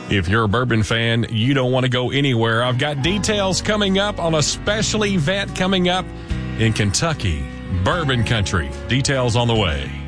If you're a bourbon fan, you don't want to go anywhere. I've got details coming up on a special event coming up in Kentucky, Bourbon Country. Details on the way.